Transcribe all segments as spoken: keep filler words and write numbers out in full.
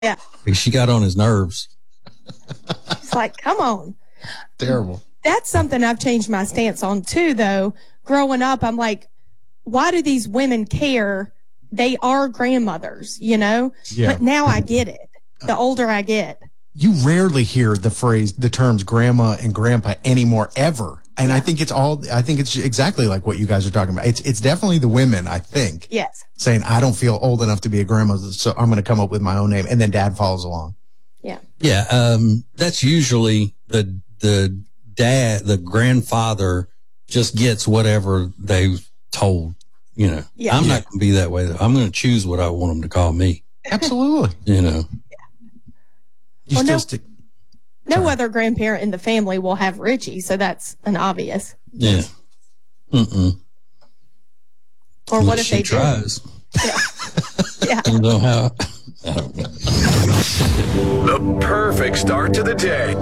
Yeah. She got on his nerves. It's like, come on. Terrible. That's something I've changed my stance on too, though. Growing up, I'm like, why do these women care? They are grandmothers, you know? Yeah. But now I get it. The older I get. You rarely hear the phrase, the terms grandma and grandpa anymore, ever. And yeah. I think it's all, I think it's exactly like what you guys are talking about. It's it's definitely the women, I think. Yes. Saying, I don't feel old enough to be a grandma, so I'm going to come up with my own name. And then dad follows along. Yeah. Yeah. Um, that's usually the, the dad, the grandfather just gets whatever they've told, you know. Yeah. I'm yeah. not going to be that way, though. I'm going to choose what I want them to call me. Absolutely. You know. You well, still no, stick. no Sorry. other grandparent in the family will have Richie, so that's an obvious. Yeah. Mm-mm. Or Unless what if she they tries? do? Yeah. yeah. I don't know how. I don't know. The perfect start to the day.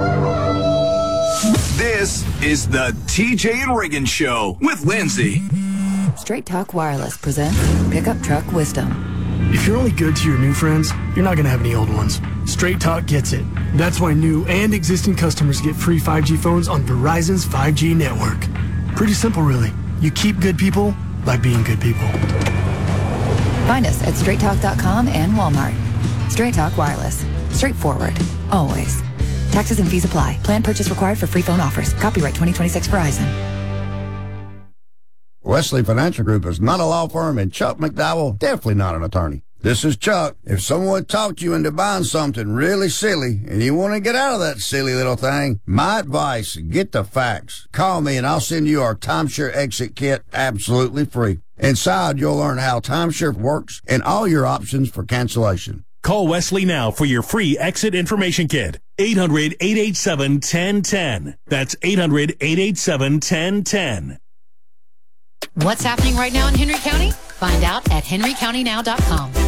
This is the T J and Reagan Show with Lindsay. Straight Talk Wireless presents Pickup Truck Wisdom. If you're only good to your new friends, you're not going to have any old ones. Straight Talk gets it. That's why new and existing customers get free five G phones on Verizon's five G network. Pretty simple, really. You keep good people by being good people. Find us at straight talk dot com and Walmart. Straight Talk Wireless. Straightforward. Always. Taxes and fees apply. Plan purchase required for free phone offers. Copyright twenty twenty-six Verizon. Wesley Financial Group is not a law firm, and Chuck McDowell definitely not an attorney. This is Chuck. If someone talked you into buying something really silly and you want to get out of that silly little thing, my advice, get the facts. Call me and I'll send you our timeshare exit kit absolutely free. Inside, you'll learn how timeshare works and all your options for cancellation. Call Wesley now for your free exit information kit. eight hundred, eight eight seven, one zero one zero. That's eight hundred, eight eight seven, one zero one zero. What's happening right now in Henry County? Find out at henry county now dot com.